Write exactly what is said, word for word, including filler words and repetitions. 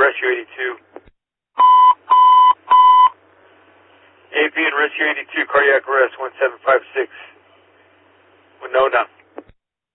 Rescue eighty-two. A P and Rescue eighty-two, cardiac arrest one seven five six. Winona.